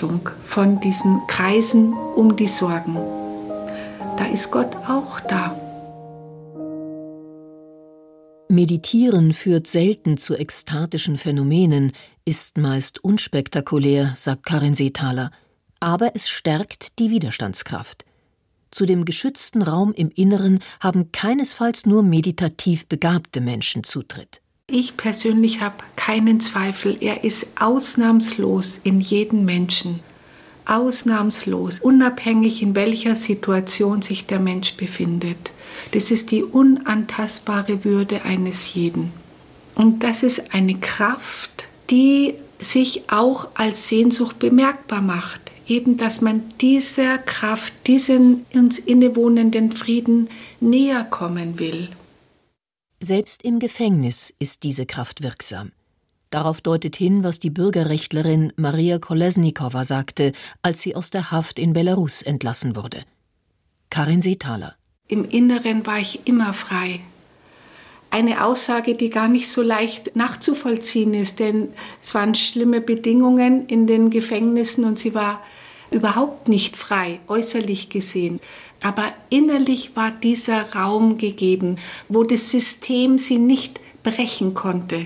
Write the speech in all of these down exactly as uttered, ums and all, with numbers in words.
Unterbrechung von diesen Kreisen um die Sorgen. Da ist Gott auch da. Meditieren führt selten zu ekstatischen Phänomenen, ist meist unspektakulär, sagt Karin Seethaler, aber es stärkt die Widerstandskraft. Zu dem geschützten Raum im Inneren haben keinesfalls nur meditativ begabte Menschen Zutritt. Ich persönlich habe keinen Zweifel, er ist ausnahmslos in jedem Menschen. Ausnahmslos, unabhängig in welcher Situation sich der Mensch befindet. Das ist die unantastbare Würde eines jeden. Und das ist eine Kraft, die sich auch als Sehnsucht bemerkbar macht. Eben, dass man dieser Kraft, diesen uns innewohnenden Frieden näher kommen will. Selbst im Gefängnis ist diese Kraft wirksam. Darauf deutet hin, was die Bürgerrechtlerin Maria Kolesnikowa sagte, als sie aus der Haft in Belarus entlassen wurde. Karin Seethaler. Im Inneren war ich immer frei. Eine Aussage, die gar nicht so leicht nachzuvollziehen ist, denn es waren schlimme Bedingungen in den Gefängnissen und sie war überhaupt nicht frei, äußerlich gesehen. Aber innerlich war dieser Raum gegeben, wo das System sie nicht brechen konnte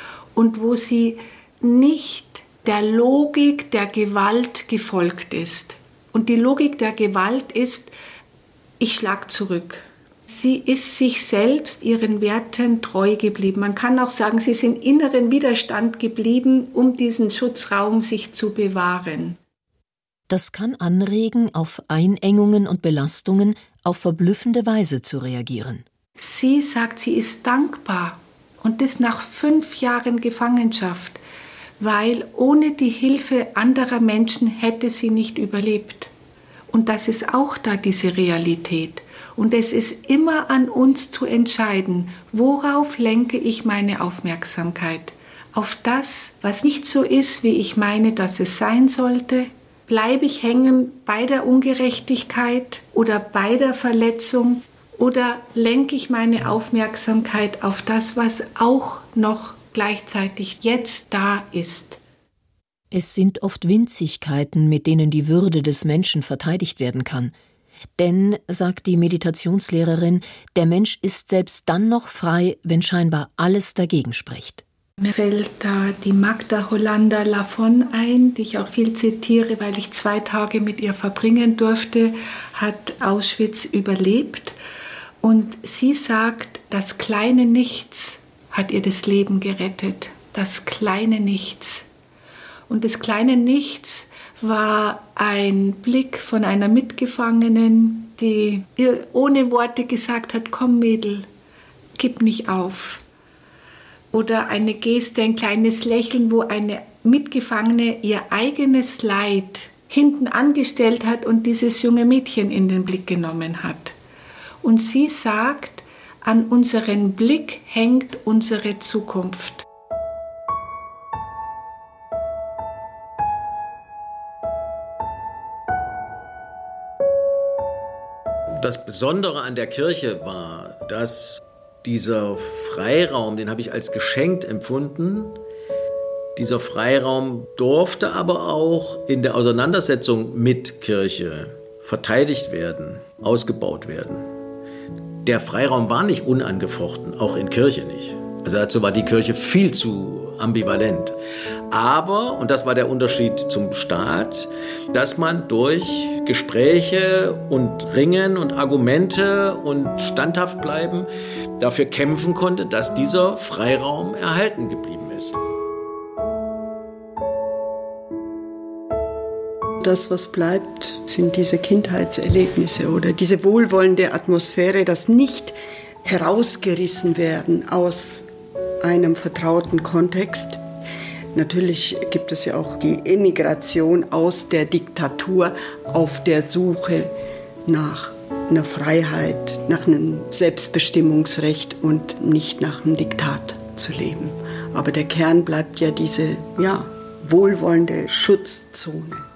und wo sie nicht der Logik der Gewalt gefolgt ist. Und die Logik der Gewalt ist, ich schlag zurück. Sie ist sich selbst, ihren Werten treu geblieben. Man kann auch sagen, sie ist in inneren Widerstand geblieben, um diesen Schutzraum sich zu bewahren. Das kann anregen, auf Einengungen und Belastungen auf verblüffende Weise zu reagieren. Sie sagt, sie ist dankbar und das nach fünf Jahren Gefangenschaft, weil ohne die Hilfe anderer Menschen hätte sie nicht überlebt. Und das ist auch da, diese Realität. Und es ist immer an uns zu entscheiden, worauf lenke ich meine Aufmerksamkeit? Auf das, was nicht so ist, wie ich meine, dass es sein sollte? Bleibe ich hängen bei der Ungerechtigkeit oder bei der Verletzung? Oder lenke ich meine Aufmerksamkeit auf das, was auch noch gleichzeitig jetzt da ist? Es sind oft Winzigkeiten, mit denen die Würde des Menschen verteidigt werden kann. Denn, sagt die Meditationslehrerin, der Mensch ist selbst dann noch frei, wenn scheinbar alles dagegen spricht. Mir fällt da die Magda Hollander-Lafon ein, die ich auch viel zitiere, weil ich zwei Tage mit ihr verbringen durfte, hat Auschwitz überlebt. Und sie sagt, das kleine Nichts hat ihr das Leben gerettet. Das kleine Nichts. Und das kleine Nichts war ein Blick von einer Mitgefangenen, die ihr ohne Worte gesagt hat, komm Mädel, gib nicht auf. Oder eine Geste, ein kleines Lächeln, wo eine Mitgefangene ihr eigenes Leid hinten angestellt hat und dieses junge Mädchen in den Blick genommen hat. Und sie sagt, an unserem Blick hängt unsere Zukunft. Das Besondere an der Kirche war, dass dieser Freiraum, den habe ich als geschenkt empfunden. Dieser Freiraum durfte aber auch in der Auseinandersetzung mit Kirche verteidigt werden, ausgebaut werden. Der Freiraum war nicht unangefochten, auch in Kirche nicht. Also dazu war die Kirche viel zu ambivalent. Aber, und das war der Unterschied zum Staat, dass man durch Gespräche und Ringen und Argumente und standhaft bleiben dafür kämpfen konnte, dass dieser Freiraum erhalten geblieben ist. Das, was bleibt, sind diese Kindheitserlebnisse oder diese wohlwollende Atmosphäre, das nicht herausgerissen werden aus einem vertrauten Kontext. Natürlich gibt es ja auch die Emigration aus der Diktatur auf der Suche nach einer Freiheit, nach einem Selbstbestimmungsrecht und nicht nach einem Diktat zu leben. Aber der Kern bleibt ja diese, ja, wohlwollende Schutzzone.